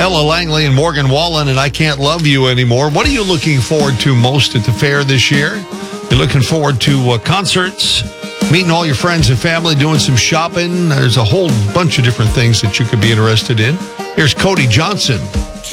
Ella Langley and Morgan Wallen and I Can't Love You Anymore. What are you looking forward to most at the fair this year? You're looking forward to concerts, meeting all your friends and family, doing some shopping. There's a whole bunch of different things that you could be interested in. Here's Cody Johnson.